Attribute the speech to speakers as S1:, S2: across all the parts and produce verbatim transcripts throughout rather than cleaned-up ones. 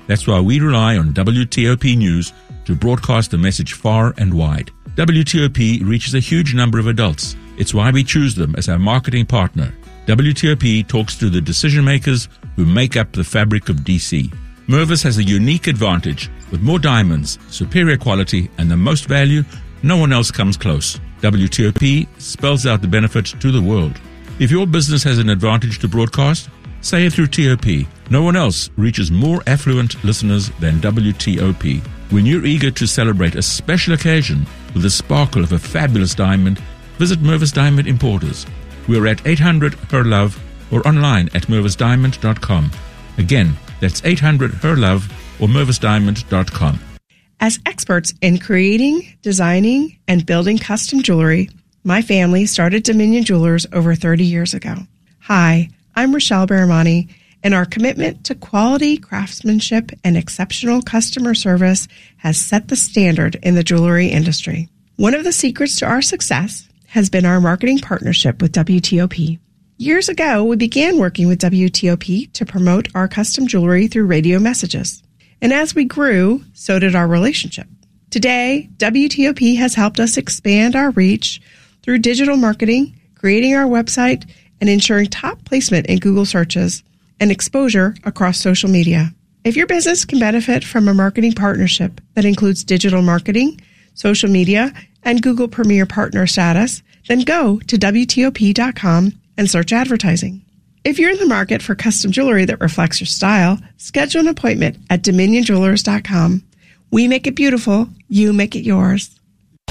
S1: That's why we rely on W T O P News to broadcast the message far and wide. W T O P reaches a huge number of adults. It's why we choose them as our marketing partner. W T O P talks to the decision makers who make up the fabric of D C. Mervis has a unique advantage. With more diamonds, superior quality, and the most value, no one else comes close. W T O P spells out the benefit to the world. If your business has an advantage to broadcast, say it through T O P. No one else reaches more affluent listeners than W T O P. When you're eager to celebrate a special occasion with the sparkle of a fabulous diamond, visit Mervis Diamond Importers. We're at eight hundred Her Love or online at mervis diamond dot com. Again, that's eight hundred Her Love or mervis diamond dot com.
S2: As experts in creating, designing, and building custom jewelry, my family started Dominion Jewelers over thirty years ago. Hi, I'm Rochelle Baramani, and our commitment to quality craftsmanship and exceptional customer service has set the standard in the jewelry industry. One of the secrets to our success has been our marketing partnership with W T O P. Years ago, we began working with W T O P to promote our custom jewelry through radio messages. And as we grew, so did our relationship. Today, W T O P has helped us expand our reach through digital marketing, creating our website, and ensuring top placement in Google searches and exposure across social media. If your business can benefit from a marketing partnership that includes digital marketing, social media, and Google Premier Partner status, then go to W T O P dot com and search advertising. If you're in the market for custom jewelry that reflects your style, schedule an appointment at dominion jewelers dot com. We make it beautiful. You make it yours.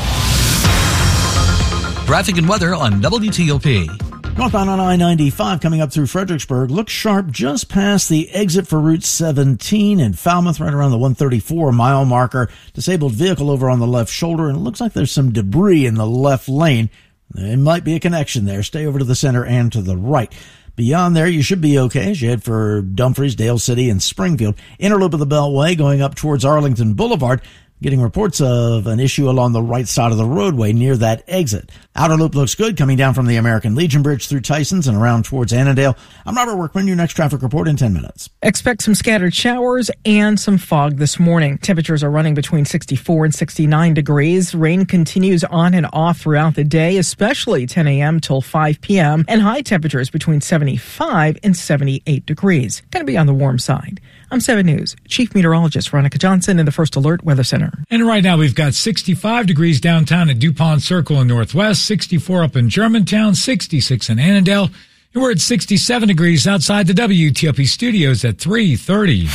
S3: Traffic and weather on W T O P.
S4: Northbound on I ninety-five coming up through Fredericksburg looks sharp just past the exit for Route seventeen in Falmouth, right around the one thirty-four mile marker. Disabled vehicle over on the left shoulder, and it looks like there's some debris in the left lane. There might be a connection there. Stay over to the center and to the right. Beyond there, you should be okay as you head for Dumfries, Dale City, and Springfield. Inner loop of the Beltway going up towards Arlington Boulevard. Getting reports of an issue along the right side of the roadway near that exit. Outer loop looks good coming down from the American Legion Bridge through Tysons and around towards Annandale. I'm Robert Workman, your next traffic report in ten minutes.
S5: Expect some scattered showers and some fog this morning. Temperatures are running between sixty-four and sixty-nine degrees. Rain continues on and off throughout the day, especially ten a.m. till five p.m. And high temperatures between seventy-five and seventy-eight degrees. Going to be on the warm side. I'm seven News Chief Meteorologist Veronica Johnson in the First Alert Weather Center.
S6: And right now we've got sixty-five degrees downtown at DuPont Circle in Northwest, sixty-four up in Germantown, sixty-six in Annandale. And we're at sixty-seven degrees outside the W T O P studios at three thirty.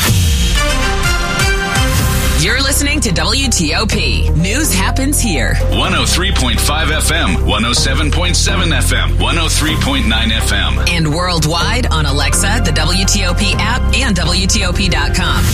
S7: You're listening to W T O P. News happens here.
S8: one oh three point five F M, one oh seven point seven F M, one oh three point nine F M.
S7: And worldwide on Alexa, the W T O P app, and W T O P dot com.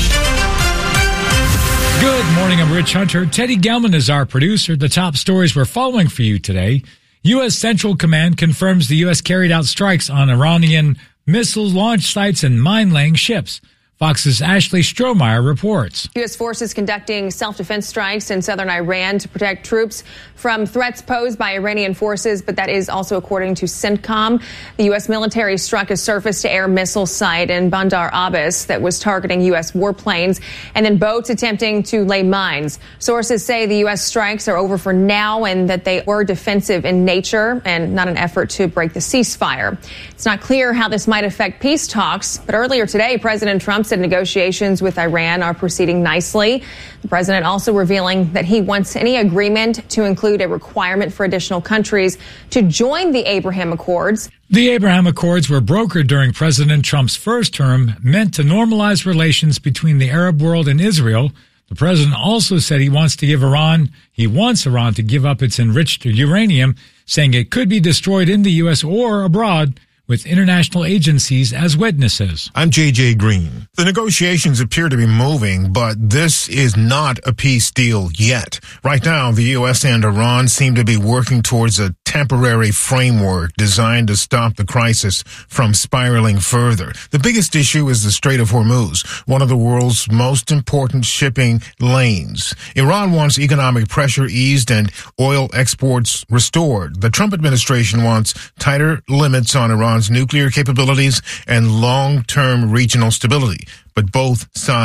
S6: Good morning, I'm Rich Hunter. Teddy Gelman is our producer. The top stories we're following for you today. U S. Central Command confirms the U S carried out strikes on Iranian missile launch sites and mine-laying ships. Fox's Ashley Strohmeyer reports.
S9: U S forces conducting self-defense strikes in southern Iran to protect troops from threats posed by Iranian forces, but that is also according to CENTCOM. The U S military struck a surface-to-air missile site in Bandar Abbas that was targeting U S warplanes and then boats attempting to lay mines. Sources say the U S strikes are over for now and that they were defensive in nature and not an effort to break the ceasefire. It's not clear how this might affect peace talks, but earlier today, President Trump said negotiations with Iran are proceeding nicely. The president also revealing that he wants any agreement to include a requirement for additional countries to join the Abraham Accords.
S6: The Abraham Accords were brokered during President Trump's first term, meant to normalize relations between the Arab world and Israel. The president also said he wants to give Iran, he wants Iran to give up its enriched uranium, saying it could be destroyed in the U S or abroad, with international agencies as witnesses.
S10: I'm J J Green. The negotiations appear to be moving, but this is not a peace deal yet. Right now, the U S and Iran seem to be working towards a temporary framework designed to stop the crisis from spiraling further. The biggest issue is the Strait of Hormuz, one of the world's most important shipping lanes. Iran wants economic pressure eased and oil exports restored. The Trump administration wants tighter limits on Iran's nuclear capabilities and long-term regional stability. But both sides